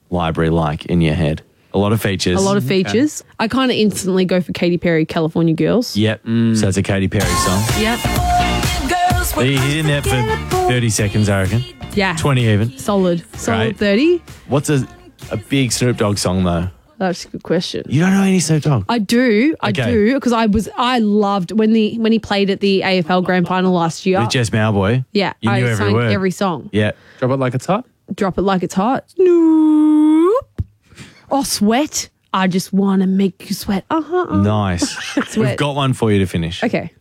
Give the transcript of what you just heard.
library like in your head? A lot of features. A lot of features. I kind of instantly go for Katy Perry, California Girls. Yep. So it's a Katy Perry song. Yep. He's in there for 30 seconds, I reckon. Yeah. 20 even. Solid Great. 30. What's a big Snoop Dogg song, though? That's a good question. You don't know any Snoop Dogg? I do Okay. because I loved when he played at the AFL Grand Final last year. With Jess Mowboy? Yeah, You I knew every sang word. every song. Yeah. Drop it like it's hot. Drop it like it's hot. Snoop. Oh, sweat. I just want to make you sweat. Nice. Sweat. We've got one for you to finish. Okay.